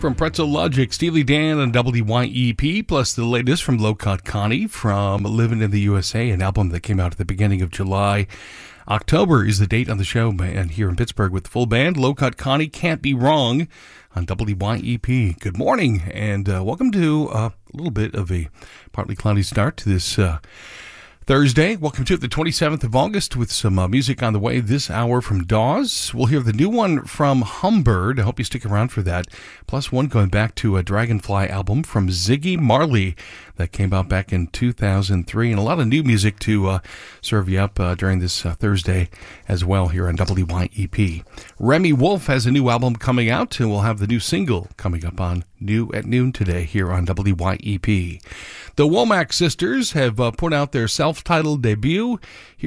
From Pretzel Logic, Steely Dan and WYEP, plus the latest from Low Cut Connie from Living in the USA, an album that came out at the beginning of July. October is the date on the show, and here in Pittsburgh with the full band. Low Cut Connie, Can't Be Wrong on WYEP. Good morning, and welcome to a little bit of a partly cloudy start to this Thursday. Welcome to the 27th of August with some music on the way this hour from Dawes. We'll hear the new one from Humbird. I hope you stick around for that. Plus one going back to a Dragonfly album from Ziggy Marley that came out back in 2003. And a lot of new music to serve you up during this Thursday as well here on WYEP. Remy Wolf has a new album coming out, and we'll have the new single coming up on New at Noon today here on WYEP. The Womack sisters have put out their self-titled debut.